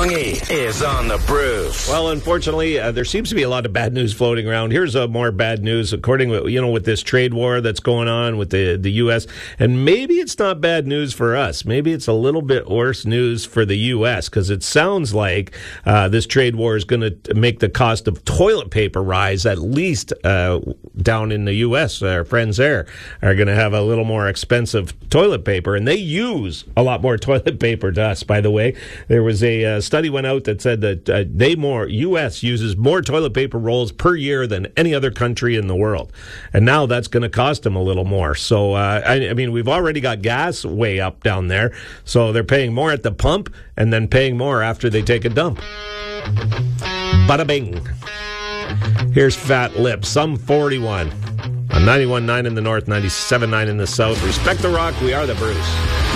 Spungy is on the Bruce. Well, unfortunately, there seems to be a lot of bad news floating around. Here's more bad news, according to, with this trade war that's going on with the U.S. And maybe it's not bad news for us. Maybe it's a little bit worse news for the U.S. because it sounds like this trade war is going to make the cost of toilet paper rise, at least down in the U.S. Our friends there are going to have a little more expensive toilet paper, and they use a lot more toilet paper to us, by the way. There was a study went out that said that U.S. uses more toilet paper rolls per year than any other country in the world. And now that's going to cost them a little more. So, I mean, we've already got gas way up down there. So they're paying more at the pump and then paying more after they take a dump. Bada bing. Here's Fat Lip, Sum 41. On 91.9 in the north, 97.9 in the south. Respect the rock. We are the Bruce.